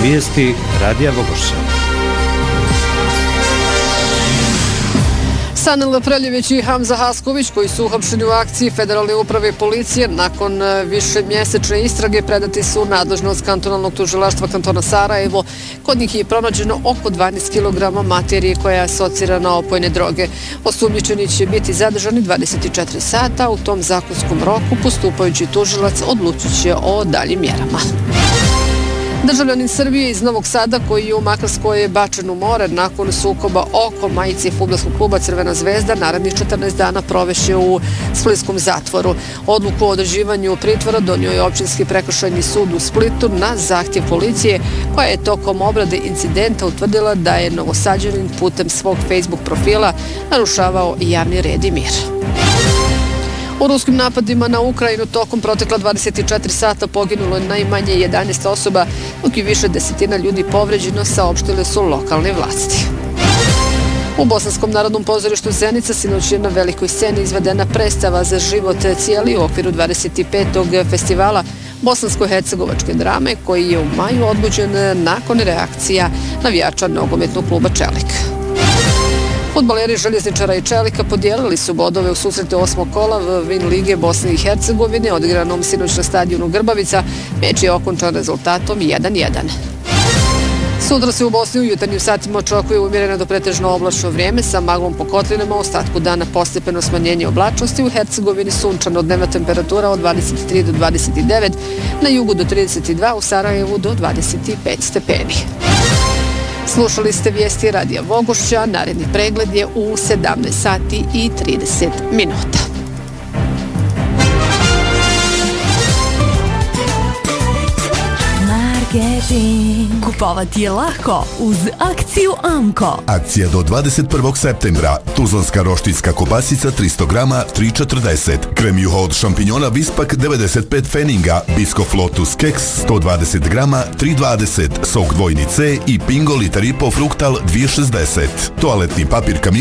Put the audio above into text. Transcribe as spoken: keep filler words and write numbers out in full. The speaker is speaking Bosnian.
Vijesti Radija Vogošća. Sanel Preljević i Hamza Hasković, koji su uhapšeni u akciji Federalne uprave i policije, nakon višemjesečne istrage predati su nadležnost kantonalnog tužilaštva kantona Sarajevo. Kod njih je pronađeno oko dvanaest kilograma materije koja je asocirana na opojne droge. Osumnjičeni će biti zadržani dvadeset četiri sata. U tom zakonskom roku postupajući tužilac odlučit će o daljim mjerama. Državljanin Srbije iz Novog Sada, koji je u Makarskoj bačen u more nakon sukoba oko majice fudbalskog kluba Crvena zvezda, narednih četrnaest dana provešće u splitskom zatvoru. Odluku o određivanju pritvora donio je općinski prekršajni sud u Splitu na zahtjev policije, koja je tokom obrade incidenta utvrdila da je Novosađanin putem svog Facebook profila narušavao javni red i mir. U ruskim napadima na Ukrajinu tokom protekla dvadeset četiri sata poginulo je najmanje jedanaest osoba, dok je više desetina ljudi povređeno, saopštile su lokalne vlasti. U Bosanskom narodnom pozorištu Zenica sinoć je na velikoj sceni izvedena predstava za život cijeli u okviru dvadeset petog festivala bosansko-hercegovačke drame, koji je u maju odgođen nakon reakcija navijača nogometnog kluba Čelik. Fudbaleri Željezničara i Čelika podijelili su bodove u susretu osmog kola Vin Lige Bosne i Hercegovine, odigranom sinoć na stadionu Grbavica. Meč je okončan rezultatom jedan jedan. Sutra se u Bosni u jutarnjim satima očekuje umjereno do pretežno oblačno vrijeme sa maglom po kotlinama, ostatku dana postepeno smanjenje oblačnosti. U Hercegovini sunčano, dnevna temperatura od dvadeset tri do dvadeset devet, na jugu do trideset dva, u Sarajevu do dvadeset pet stepeni. Slušali ste vijesti Radija Vogošća, naredni pregled je u sedamnaest sati i trideset minuta. Kupovati je lako uz akciju Amko. Akcija do dvadeset prvog septembra. Tuzlanska roštiljska kobasica tristo grama tri četrdeset. Krem juha od šampinjona Vispak devedeset pet feninga. Biskof Lotus keks sto dvadeset grama tri dvadeset. Sok dvojni C i Pingo litar i po fruktal dvije šezdeset. Toaletni papir Kamil